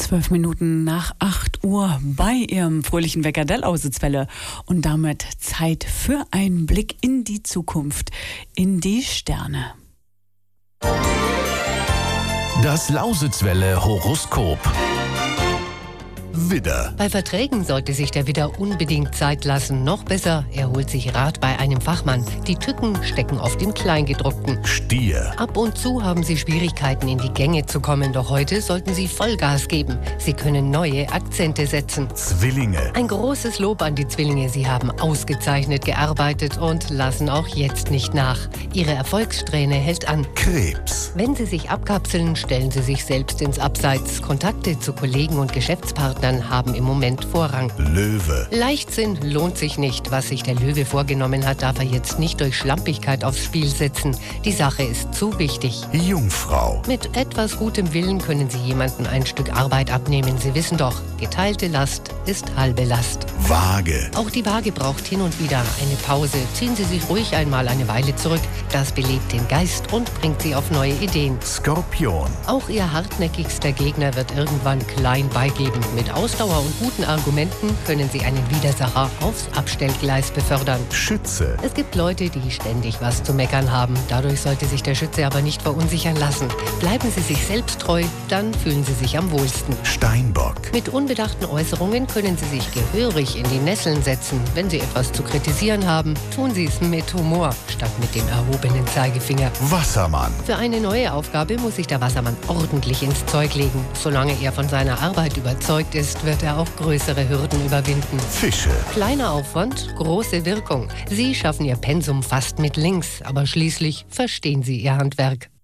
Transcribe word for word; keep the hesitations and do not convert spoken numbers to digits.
Zwölf Minuten nach acht Uhr bei Ihrem fröhlichen Wecker der Lausitzwelle und damit Zeit für einen Blick in die Zukunft, in die Sterne. Das Lausitzwelle Horoskop. Widder. Bei Verträgen sollte sich der Widder unbedingt Zeit lassen. Noch besser, er holt sich Rat bei einem Fachmann. Die Tücken stecken oft im Kleingedruckten. Stier. Ab und zu haben Sie Schwierigkeiten, in die Gänge zu kommen. Doch heute sollten Sie Vollgas geben. Sie können neue Akzente setzen. Zwillinge. Ein großes Lob an die Zwillinge. Sie haben ausgezeichnet gearbeitet und lassen auch jetzt nicht nach. Ihre Erfolgssträhne hält an. Krebs. Wenn Sie sich abkapseln, stellen Sie sich selbst ins Abseits. Kontakte zu Kollegen und Geschäftspartnern haben im Moment Vorrang. Löwe. Leichtsinn lohnt sich nicht. Was sich der Löwe vorgenommen hat, darf er jetzt nicht durch Schlampigkeit aufs Spiel setzen. Die Sache ist zu wichtig. Jungfrau. Mit etwas gutem Willen können Sie jemandem ein Stück Arbeit abnehmen. Sie wissen doch, geteilte Last ist halbe Last. Waage. Auch die Waage braucht hin und wieder eine Pause. Ziehen Sie sich ruhig einmal eine Weile zurück. Das belebt den Geist und bringt Sie auf neue Ideen. Skorpion. Auch Ihr hartnäckigster Gegner wird irgendwann klein beigeben. Mit Ausdauer und guten Argumenten können Sie einen Widersacher aufs Abstellgleis befördern. Schütze. Es gibt Leute, die ständig was zu meckern haben. Dadurch sollte sich der Schütze aber nicht verunsichern lassen. Bleiben Sie sich selbst treu, dann fühlen Sie sich am wohlsten. Steinbock. Mit unbedachten Äußerungen können Sie sich gehörig in die Nesseln setzen. Wenn Sie etwas zu kritisieren haben, tun Sie es mit Humor, statt mit dem erhobenen Zeigefinger. Wassermann. Für eine neue Aufgabe muss sich der Wassermann ordentlich ins Zeug legen. Solange er von seiner Arbeit überzeugt ist, wird er auch größere Hürden überwinden. Fische. Kleiner Aufwand, große Wirkung. Sie schaffen Ihr Pensum fast mit links, aber schließlich verstehen Sie Ihr Handwerk.